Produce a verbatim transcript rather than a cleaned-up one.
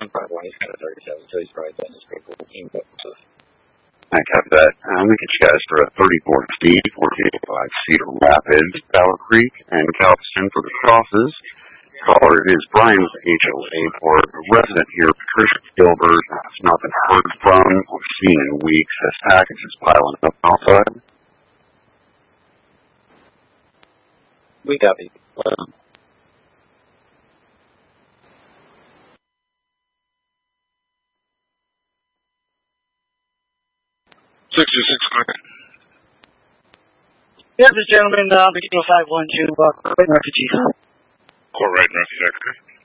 probably one. He's kind of thirty-seven, so he's probably done his critical team. But, uh, I copy that. Um, we get you guys for a thirty-four Steve, fourteen eighty-five Cedar Rapids, Battle Creek, and Galveston for the crosses. Caller is Brian with H O A for a resident here, Patricia Gilbert. Has not been heard from or seen in weeks as packages piling up outside. we copy. Um, sixty-six, Yes, this gentleman, uh, Beginning five one two, uh, refugee. Court right, refugee.